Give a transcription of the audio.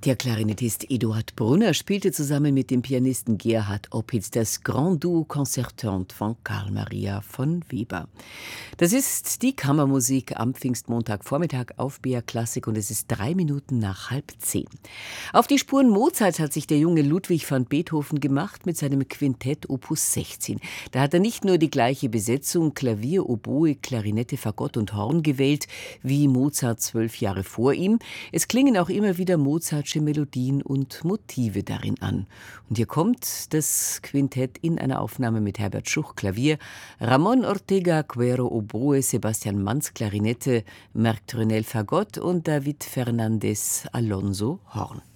Der Klarinettist Eduard Brunner spielte zusammen mit dem Pianisten Gerhard Opitz das Grand Duo Concertante von Carl Maria von Weber. Das ist die Kammermusik am Pfingstmontagvormittag auf BR Klassik und es ist 3 Minuten nach 9:30. Auf die Spuren Mozarts hat sich der junge Ludwig van Beethoven gemacht mit seinem Quintett Opus 16. Da hat er nicht nur die gleiche Besetzung Klavier, Oboe, Klarinette, Fagott und Horn gewählt wie Mozart 12 Jahre vor ihm. Es klingen auch immer wieder Mozartsche Melodien und Motive darin an. Und hier kommt das Quintett in einer Aufnahme mit Herbert Schuch Klavier, Ramon Ortega Cuero Oboe, Sebastian Manz Klarinette, Marc Trönel Fagott und David Fernandez Alonso Horn.